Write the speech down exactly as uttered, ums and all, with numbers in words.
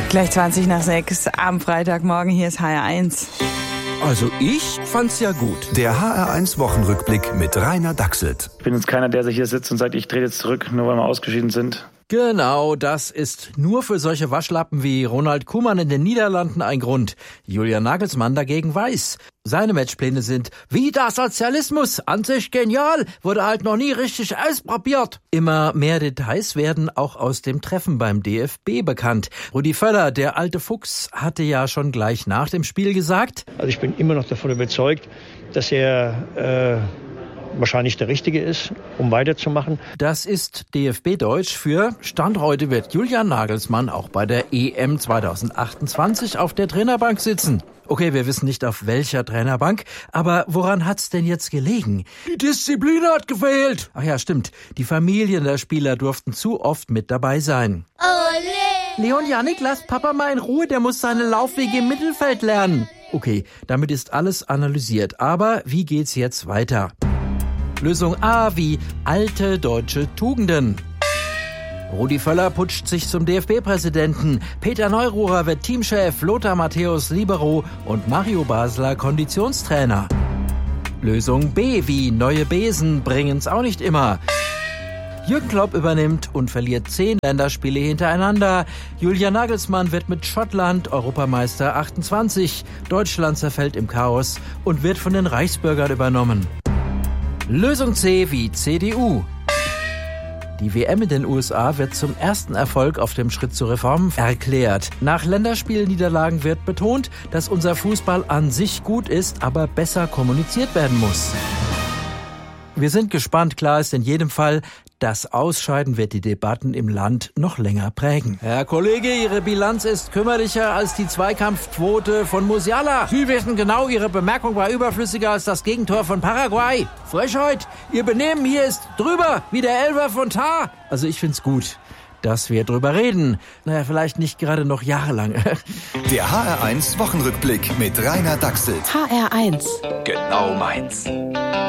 Gleich zwanzig nach sechs am Freitagmorgen. Hier ist H R eins. Also ich fand's ja gut. Der H R eins Wochenrückblick mit Rainer Dachselt. Ich bin jetzt keiner, der sich hier sitzt und sagt, ich trete jetzt zurück, nur weil wir ausgeschieden sind. Genau, das ist nur für solche Waschlappen wie Ronald Koeman in den Niederlanden ein Grund. Julian Nagelsmann dagegen weiß. Seine Matchpläne sind wie der Sozialismus, an sich genial, wurde halt noch nie richtig ausprobiert. Immer mehr Details werden auch aus dem Treffen beim D F B bekannt. Rudi Völler, der alte Fuchs, hatte ja schon gleich nach dem Spiel gesagt: Also ich bin immer noch davon überzeugt, dass er äh, wahrscheinlich der Richtige ist, um weiterzumachen. Das ist D F B-Deutsch für Stand heute wird Julian Nagelsmann auch bei der E M zwanzig achtundzwanzig auf der Trainerbank sitzen. Okay, wir wissen nicht auf welcher Trainerbank, aber woran hat's denn jetzt gelegen? Die Disziplin hat gefehlt. Ach ja, stimmt. Die Familien der Spieler durften zu oft mit dabei sein. Ole! Leon Jannik, lasst Papa mal in Ruhe, der muss seine Laufwege im Mittelfeld lernen. Okay, damit ist alles analysiert. Aber wie geht's jetzt weiter? Lösung A wie alte deutsche Tugenden. Rudi Völler putscht sich zum D F B-Präsidenten. Peter Neururer wird Teamchef, Lothar Matthäus Libero und Mario Basler Konditionstrainer. Lösung B wie neue Besen bringen's auch nicht immer. Jürgen Klopp übernimmt und verliert zehn Länderspiele hintereinander. Julian Nagelsmann wird mit Schottland Europameister achtundzwanzig. Deutschland zerfällt im Chaos und wird von den Reichsbürgern übernommen. Lösung C wie C D U. Die W M in den U S A wird zum ersten Erfolg auf dem Schritt zur Reform erklärt. Nach Länderspielniederlagen wird betont, dass unser Fußball an sich gut ist, aber besser kommuniziert werden muss. Wir sind gespannt, klar ist in jedem Fall, das Ausscheiden wird die Debatten im Land noch länger prägen. Herr Kollege, Ihre Bilanz ist kümmerlicher als die Zweikampfquote von Musiala. Sie wissen genau, Ihre Bemerkung war überflüssiger als das Gegentor von Paraguay. Frechheit, Ihr Benehmen hier ist drüber, wie der Elfer von Tar. Also ich find's gut, dass wir drüber reden. Naja, vielleicht nicht gerade noch jahrelang. Der H R eins Wochenrückblick mit Rainer Dachselt. H R eins. Genau meins.